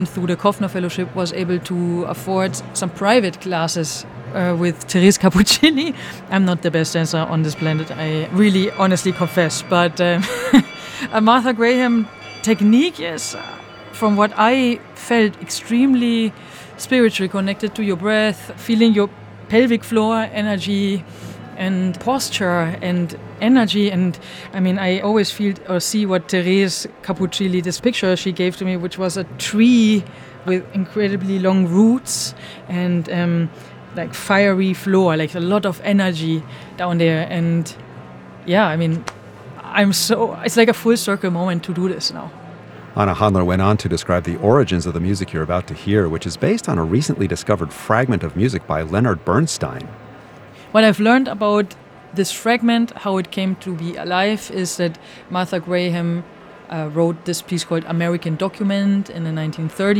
through the Kofner Fellowship, was able to afford some private classes with Therese Cappuccini. I'm not the best dancer on this planet, I really honestly confess, but a Martha Graham technique is, from what I felt, extremely spiritually connected to your breath, feeling your pelvic floor energy and posture and energy. And I mean, I always feel or see what Therese Cappuccini, this picture she gave to me, which was a tree with incredibly long roots and like fiery floor, like a lot of energy down there. And yeah, I mean, it's like a full circle moment to do this now. Anna Handler went on to describe the origins of the music you're about to hear, which is based on a recently discovered fragment of music by Leonard Bernstein. What I've learned about this fragment, how it came to be alive, is that Martha Graham wrote this piece called American Document in the 1930s.